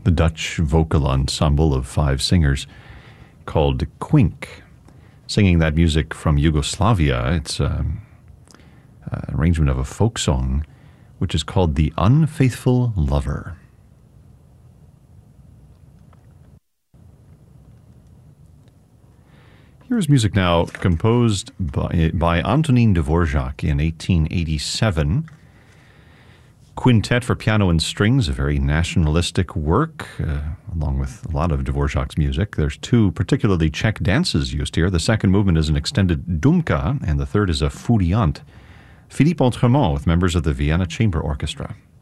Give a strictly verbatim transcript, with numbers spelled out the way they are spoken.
the Dutch vocal ensemble of five singers called Quink, singing that music from Yugoslavia. It's um, an arrangement of a folk song, which is called The Unfaithful Lover. Here's music now composed by, by Antonín Dvořák in eighteen eighty-seven. Quintet for Piano and Strings, a very nationalistic work, uh, along with a lot of Dvořák's music. There's two particularly Czech dances used here. The second movement is an extended dumka, and the third is a furiant. Philippe Autremont with members of the Vienna Chamber Orchestra.